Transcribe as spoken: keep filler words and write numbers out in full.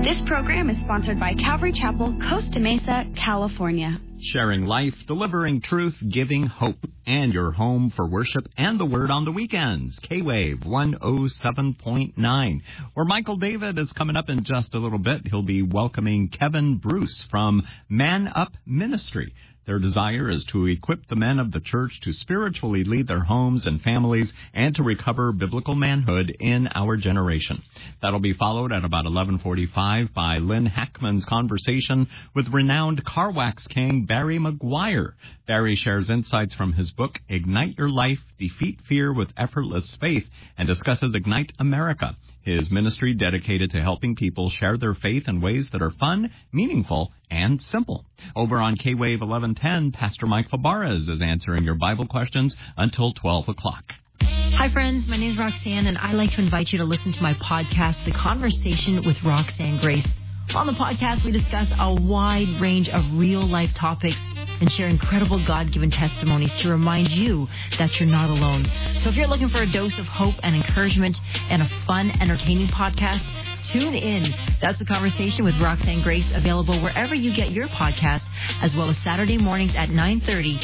This program is sponsored by Calvary Chapel, Costa Mesa, California. Sharing life, delivering truth, giving hope, and your home for worship and the Word on the weekends. K-Wave one oh seven point nine, where Michael David is coming up in just a little bit. He'll be welcoming Kevin Bruce from Man Up Ministry. Their desire is to equip the men of the church to spiritually lead their homes and families and to recover biblical manhood in our generation. That'll be followed at about eleven forty-five by Lynn Hackman's conversation with renowned car wax king Barry McGuire. Barry shares insights from his book, Ignite Your Life, Defeat Fear with Effortless Faith, and discusses Ignite America, his ministry dedicated to helping people share their faith in ways that are fun, meaningful, and simple. Over on K-Wave eleven ten, Pastor Mike Fabarez is answering your Bible questions until twelve o'clock. Hi, friends. My name is Roxanne, and I'd like to invite you to listen to my podcast, The Conversation with Roxanne Grace. On the podcast, we discuss a wide range of real-life topics and share incredible God-given testimonies to remind you that you're not alone. So if you're looking for a dose of hope and encouragement and a fun, entertaining podcast, tune in. That's The Conversation with Roxanne Grace, available wherever you get your podcast, as well as Saturday mornings at nine thirty